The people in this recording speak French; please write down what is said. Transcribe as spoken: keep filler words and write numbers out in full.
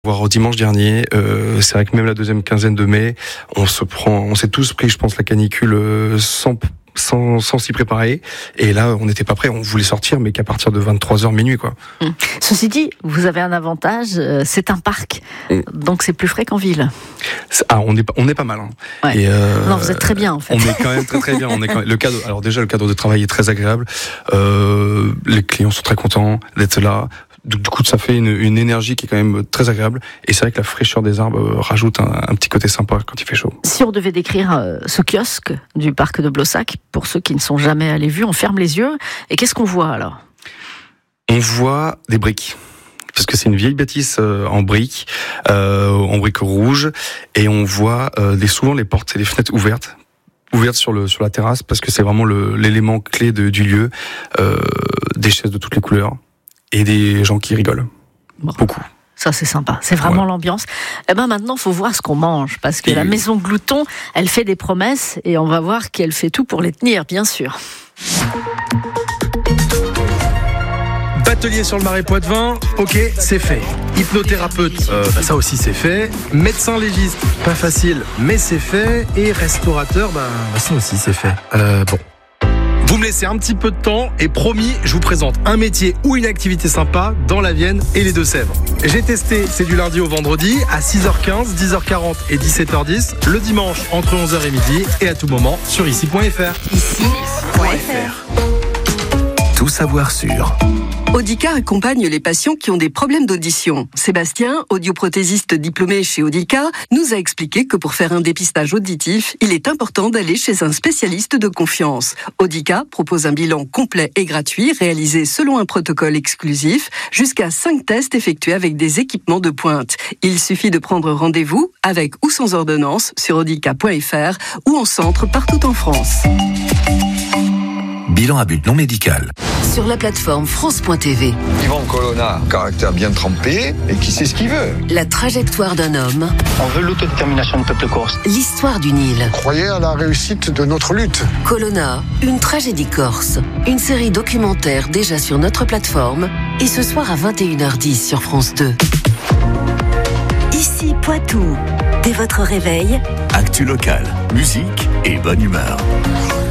Voir au dimanche dernier, euh, c'est vrai que même la deuxième quinzaine de mai, on se prend, on s'est tous pris, je pense, la canicule euh, sans sans sans s'y préparer. Et là, on n'était pas prêts. On voulait sortir, mais qu'à partir de vingt-trois heures minuit, quoi. Mmh. Ceci dit, vous avez un avantage, euh, c'est un parc, mmh. donc c'est plus frais qu'en ville. Ah, on est on est pas mal. Hein. Ouais. Et euh, non, vous êtes très bien en fait. On est quand même très très bien. On est quand même, le cadre. Alors déjà, le cadre de travail est très agréable. Euh, les clients sont très contents d'être là. Du coup, ça fait une, une énergie qui est quand même très agréable. Et c'est vrai que la fraîcheur des arbres rajoute un, un petit côté sympa quand il fait chaud. Si on devait décrire euh, ce kiosque du parc de Blossac, pour ceux qui ne sont jamais allés vu, on ferme les yeux. Et qu'est-ce qu'on voit alors ? On voit des briques. Parce que c'est une vieille bâtisse euh, en briques, euh, en briques rouges. Et on voit euh, des, souvent les portes et les fenêtres ouvertes. Ouverte sur le sur la terrasse, parce que c'est vraiment le, l'élément clé de, du lieu. Euh, des chaises de toutes les couleurs. Et des gens qui rigolent. Bon. Beaucoup. Ça, c'est sympa. C'est vraiment ouais. l'ambiance. Eh ben, maintenant, faut voir ce qu'on mange. Parce que et la oui. maison Glouton, elle fait des promesses et on va voir qu'elle fait tout pour les tenir, bien sûr. Batelier sur le Marais Poitevin, ok, c'est fait. Hypnothérapeute, euh, bah ça aussi c'est fait. Médecin légiste, pas facile, mais c'est fait. Et restaurateur, bah ça aussi c'est fait. Euh, bon. Vous me laissez un petit peu de temps et promis, je vous présente un métier ou une activité sympa dans la Vienne et les Deux-Sèvres. J'ai testé, c'est du lundi au vendredi à six heures quinze, dix heures quarante et dix-sept heures dix, le dimanche entre onze heures et midi et à tout moment sur ici point f r. ici point f r. Tout savoir sur Audica accompagne les patients qui ont des problèmes d'audition. Sébastien, audioprothésiste diplômé chez Audica, nous a expliqué que pour faire un dépistage auditif, il est important d'aller chez un spécialiste de confiance. Audica propose un bilan complet et gratuit, réalisé selon un protocole exclusif, jusqu'à cinq tests effectués avec des équipements de pointe. Il suffit de prendre rendez-vous, avec ou sans ordonnance, sur audica point f r ou en centre partout en France. Bilan à but non médical. Sur la plateforme France point t v. Yvan Colonna, caractère bien trempé et qui sait ce qu'il veut. La trajectoire d'un homme. On veut l'autodétermination du peuple corse. L'histoire d'une île. Croyez à la réussite de notre lutte. Colonna, une tragédie corse. Une série documentaire déjà sur notre plateforme et ce soir à vingt et une heures dix sur France deux. Ici Poitou. Dès votre réveil, actu local, musique et bonne humeur.